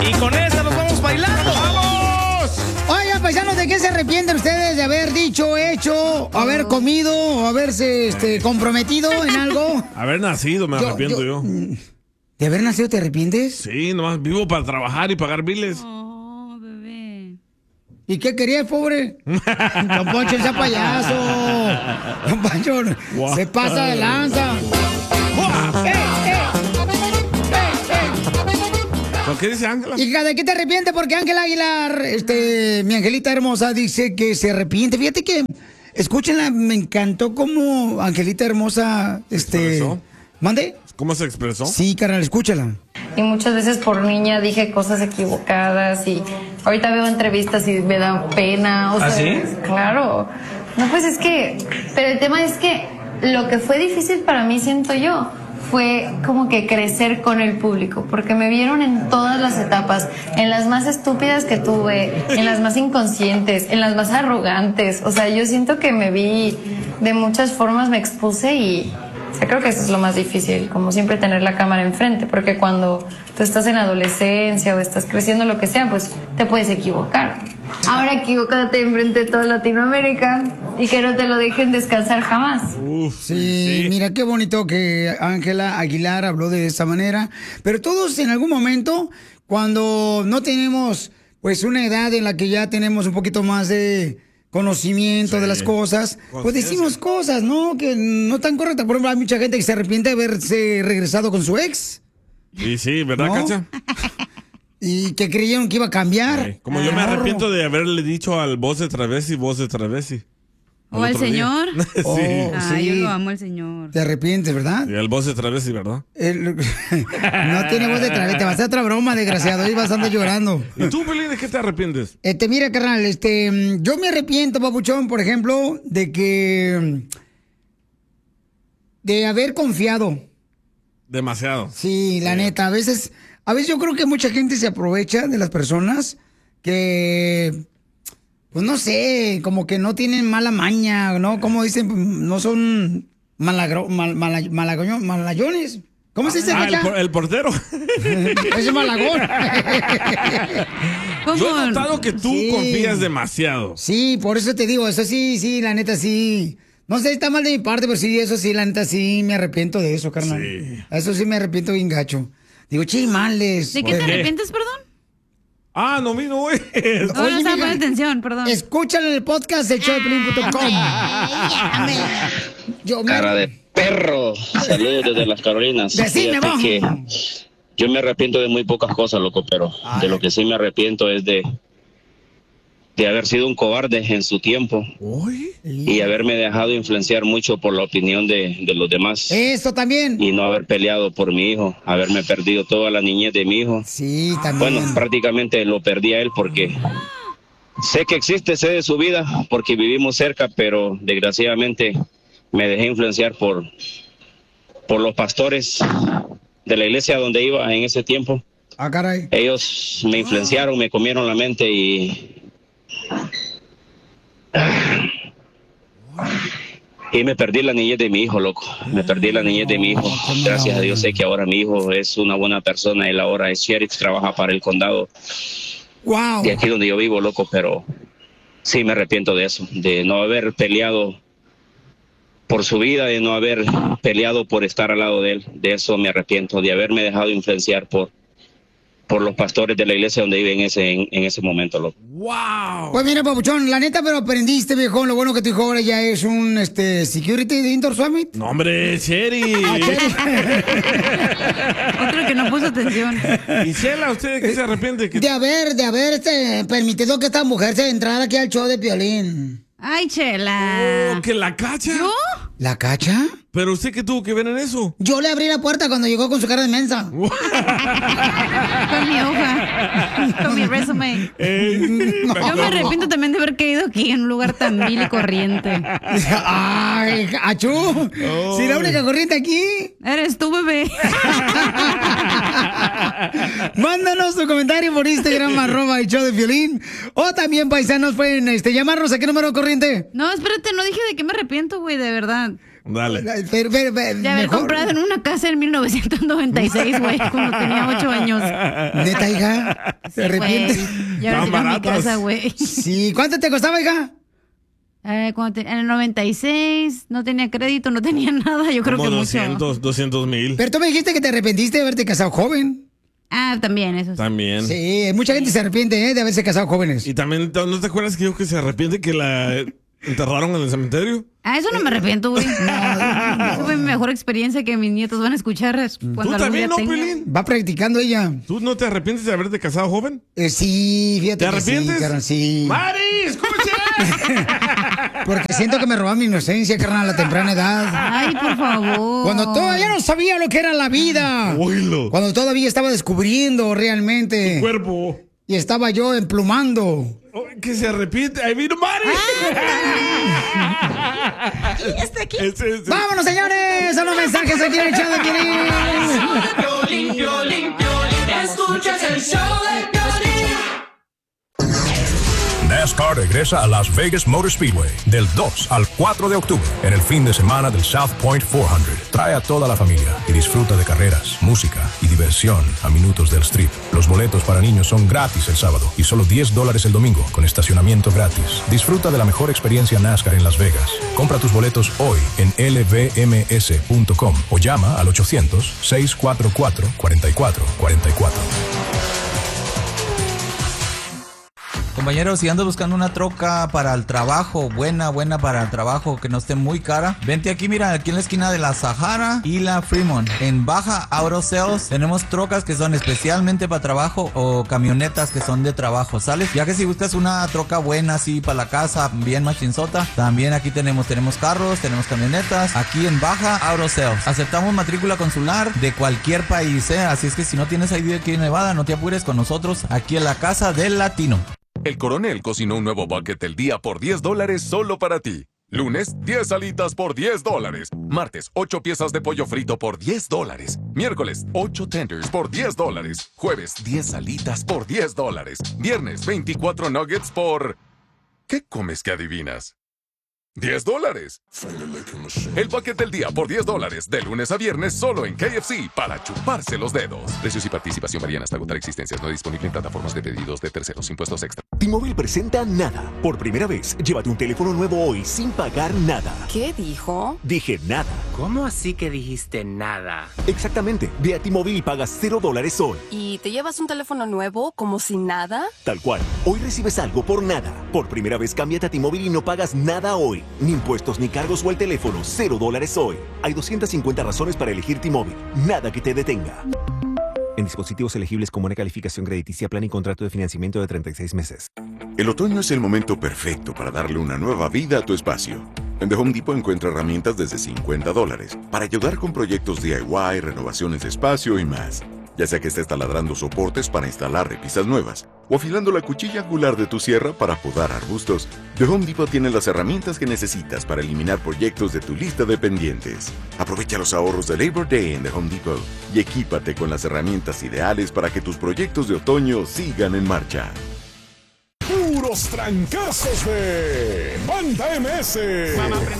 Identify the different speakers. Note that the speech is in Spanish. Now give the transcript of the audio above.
Speaker 1: Y con esta nos vamos bailando. ¡Vamos!
Speaker 2: Oigan, paisanos, ¿de qué se arrepienten ustedes de haber dicho, hecho, haber comido o haberse comprometido en algo?
Speaker 3: Haber nacido, me arrepiento yo.
Speaker 2: ¿De haber nacido te arrepientes?
Speaker 3: Sí, nomás vivo para trabajar y pagar biles.
Speaker 4: Oh, bebé.
Speaker 2: ¿Y qué querías, pobre? Don Poncho, ese payaso. Don Poncho, se pasa de lanza.
Speaker 3: ¿Por qué dice Ángela?
Speaker 2: Hija, ¿de qué te arrepientes? Porque Ángela Aguilar, mi Angelita hermosa, dice que se arrepiente. Fíjate que, escúchenla, me encantó cómo Angelita hermosa,
Speaker 3: ¿Expresó?
Speaker 2: ¿Mande?
Speaker 3: ¿Cómo se expresó?
Speaker 2: Sí, carnal, escúchala.
Speaker 5: Y muchas veces por niña dije cosas equivocadas y ahorita veo entrevistas y me da pena. O sea,
Speaker 1: ¿sí?
Speaker 5: Claro. No, pues es que, pero el tema es que lo que fue difícil para mí, siento yo, fue como que crecer con el público, porque me vieron en todas las etapas, en las más estúpidas que tuve, en las más inconscientes, en las más arrogantes. O sea, yo siento que me vi de muchas formas, me expuse y creo que eso es lo más difícil, como siempre tener la cámara enfrente, porque cuando tú estás en la adolescencia o estás creciendo, lo que sea, pues te puedes equivocar. Ahora equivócate enfrente de toda Latinoamérica y que no te lo dejen descansar jamás.
Speaker 2: Sí, mira qué bonito que Ángela Aguilar habló de esa manera, pero todos en algún momento, cuando no tenemos pues una edad en la que ya tenemos un poquito más de conocimiento de las cosas, pues decimos cosas, ¿no? Que no tan correctas. Por ejemplo, hay mucha gente que se arrepiente de haberse regresado con su ex.
Speaker 3: Y sí, ¿verdad,
Speaker 2: ¿No?
Speaker 3: Cacha?
Speaker 2: Y que creyeron que iba a cambiar.
Speaker 3: Como yo me arrepiento de haberle dicho al voz de travesti.
Speaker 4: ¿O al señor?
Speaker 3: Sí.
Speaker 4: Yo lo amo al señor.
Speaker 2: Te arrepientes, ¿verdad?
Speaker 3: Y al voz de travesti, ¿verdad?
Speaker 2: No tiene voz de travesti. Te vas a hacer otra broma, desgraciado. Y vas a andar llorando.
Speaker 3: ¿Y tú, Pelín, de qué te arrepientes?
Speaker 2: Mira, carnal, yo me arrepiento, papuchón, por ejemplo, de haber confiado.
Speaker 3: Demasiado.
Speaker 2: Sí, la neta, a veces yo creo que mucha gente se aprovecha de las personas que, pues no sé, como que no tienen mala maña, ¿no? Como dicen, no son malayones. ¿Cómo se dice, Cacha?
Speaker 3: El portero.
Speaker 2: Es malagón.
Speaker 3: Yo he notado que tú confías demasiado.
Speaker 2: Sí, por eso te digo, eso sí, la neta sí. No sé, está mal de mi parte, pero sí, eso sí, la neta sí me arrepiento de eso, carnal.
Speaker 3: Sí.
Speaker 2: Eso sí me arrepiento bien gacho. Digo, chimales.
Speaker 4: ¿De qué te arrepientes, perdón?
Speaker 3: No, güey.
Speaker 4: No estaba poniendo atención, perdón.
Speaker 2: Escúchalo en el podcast de showdepiolín.com.
Speaker 6: Cara de perro. Saludos desde las Carolinas.
Speaker 2: Decime,
Speaker 6: Fíjate que yo me arrepiento de muy pocas cosas, loco, pero de lo que sí me arrepiento es de haber sido un cobarde en su tiempo. Y haberme dejado influenciar mucho por la opinión de los demás.
Speaker 2: Eso también.
Speaker 6: Y no haber peleado por mi hijo, haberme perdido toda la niñez de mi hijo.
Speaker 2: Sí, también.
Speaker 6: Bueno, prácticamente lo perdí a él porque sé que existe, sé de su vida, porque vivimos cerca, pero desgraciadamente me dejé influenciar por los pastores de la iglesia donde iba en ese tiempo.
Speaker 2: Caray.
Speaker 6: Ellos me influenciaron, me comieron la mente y me perdí la niñez de mi hijo, loco. Me perdí la niñez de mi hijo. Gracias a Dios sé que ahora mi hijo es una buena persona. Él ahora es sheriff, trabaja para el condado de aquí donde yo vivo, loco. Pero sí me arrepiento de eso, de no haber peleado por su vida, de no haber peleado por estar al lado de él. De eso me arrepiento, de haberme dejado influenciar por los pastores de la iglesia donde vive en ese momento, loco.
Speaker 3: ¡Wow!
Speaker 2: Pues mira, papuchón, la neta, pero aprendiste, viejón. Lo bueno que tu hijo ahora ya es un security de Indoor Summit.
Speaker 3: No, hombre, Sherry.
Speaker 4: Otro que no puso atención.
Speaker 3: Y Chela, ¿usted de qué se arrepiente?
Speaker 2: De haber permitido que esta mujer se entrara aquí al show de Piolín.
Speaker 4: Ay, Chela.
Speaker 3: ¿Que la Cacha?
Speaker 4: ¿Yo?
Speaker 2: ¿La Cacha?
Speaker 3: ¿Pero usted qué tuvo que ver en eso?
Speaker 2: Yo le abrí la puerta cuando llegó con su cara de mensa.
Speaker 4: Con mi hoja. Con mi resumen. Yo me arrepiento también de haber caído aquí en un lugar tan vil y corriente.
Speaker 2: ¡Ay, achú! Si la única corriente aquí
Speaker 4: eres tú, bebé.
Speaker 2: Mándanos tu comentario por Instagram, @el show de Piolín. O también, paisanos, pueden llamarnos. ¿A qué número corriente?
Speaker 4: No, espérate, no dije de qué me arrepiento, güey, de verdad.
Speaker 3: Dale.
Speaker 4: De haber comprado en una casa en 1996, güey, cuando tenía 8 años.
Speaker 2: ¿Neta, hija? ¿Te arrepientes?
Speaker 4: Ya ahora mi casa, güey.
Speaker 2: Sí. ¿Cuánto te costaba, hija?
Speaker 4: En el 96 no tenía crédito, no tenía nada. Yo creo que
Speaker 3: 200,000.
Speaker 2: Pero tú me dijiste que te arrepentiste de haberte casado joven.
Speaker 4: También, eso sí.
Speaker 3: También.
Speaker 2: Sí, mucha gente se arrepiente de haberse casado jóvenes.
Speaker 3: Y también, ¿no te acuerdas que dijo que se arrepiente que la enterraron en el cementerio?
Speaker 4: Eso no me arrepiento, güey. Esa fue mi mejor experiencia que mis nietos van a escuchar.
Speaker 3: ¿Tú también, no, Pelín?
Speaker 2: Va practicando ella.
Speaker 3: ¿Tú no te arrepientes de haberte casado joven?
Speaker 2: Sí, fíjate.
Speaker 3: ¿Te arrepientes?
Speaker 2: Sí, carnal, sí.
Speaker 3: ¡Mari, escucha!
Speaker 2: Porque siento que me robaron mi inocencia, carnal, a la temprana edad.
Speaker 4: Ay, por favor.
Speaker 2: Cuando todavía no sabía lo que era la vida.
Speaker 3: Oílo.
Speaker 2: Cuando todavía estaba descubriendo realmente.
Speaker 3: Tu cuerpo.
Speaker 2: Y estaba yo emplumando.
Speaker 3: Que se arrepiente. ¡Ahí vino Mari!
Speaker 4: Aquí.
Speaker 2: ¡Vámonos, señores! A los mensajes aquí en el show de Piolín.
Speaker 7: Piolín. Escuchas el show de Piolín.
Speaker 8: NASCAR regresa a Las Vegas Motor Speedway del 2 al 4 de octubre en el fin de semana del South Point 400. Trae a toda la familia y disfruta de carreras, música y diversión a minutos del strip. Los boletos para niños son gratis el sábado y solo $10 el domingo con estacionamiento gratis. Disfruta de la mejor experiencia NASCAR en Las Vegas. Compra tus boletos hoy en lvms.com o llama al 800-644-4444.
Speaker 9: Compañeros, si andas buscando una troca para el trabajo, buena para el trabajo, que no esté muy cara, vente aquí, mira, aquí en la esquina de la Sahara y la Fremont. En Baja Auto Sales tenemos trocas que son especialmente para trabajo o camionetas que son de trabajo, ¿sales? Ya que si buscas una troca buena así para la casa, bien machinzota, también aquí tenemos carros, tenemos camionetas, aquí en Baja Auto Sales. Aceptamos matrícula consular de cualquier país, así es que si no tienes ID aquí en Nevada, no te apures con nosotros, aquí en la Casa del Latino.
Speaker 10: El Coronel cocinó un nuevo bucket del día por $10 solo para ti. Lunes, 10 alitas por $10. Martes, 8 piezas de pollo frito por $10. Miércoles, 8 tenders por $10. Jueves, 10 alitas por $10. Viernes, 24 nuggets por... ¿Qué comes que adivinas? $10. El bucket del día por $10, de lunes a viernes solo en KFC para chuparse los dedos. Precios y participación varían hasta agotar existencias. No disponible en plataformas de pedidos de terceros. Impuestos extra.
Speaker 11: T-Mobile presenta Nada. Por primera vez, llévate un teléfono nuevo hoy sin pagar nada.
Speaker 12: ¿Qué dijo?
Speaker 11: Dije nada.
Speaker 12: ¿Cómo así que dijiste nada?
Speaker 11: Exactamente. Ve a T-Mobile y pagas $0 hoy.
Speaker 12: ¿Y te llevas un teléfono nuevo como si nada?
Speaker 11: Tal cual. Hoy recibes algo por nada. Por primera vez, cámbiate a T-Mobile y no pagas nada hoy. Ni impuestos, ni cargos o el teléfono. $0 hoy. Hay 250 razones para elegir T-Mobile. Nada que te detenga. En dispositivos elegibles con buena calificación crediticia, plan y contrato de financiamiento de 36 meses.
Speaker 13: El otoño es el momento perfecto para darle una nueva vida a tu espacio. En The Home Depot encuentra herramientas desde $50 para ayudar con proyectos DIY, renovaciones de espacio y más. Ya sea que estés taladrando soportes para instalar repisas nuevas o afilando la cuchilla angular de tu sierra para podar arbustos, The Home Depot tiene las herramientas que necesitas para eliminar proyectos de tu lista de pendientes. Aprovecha los ahorros de Labor Day en The Home Depot y equípate con las herramientas ideales para que tus proyectos de otoño sigan en marcha.
Speaker 14: Puros trancazos de Banda MS.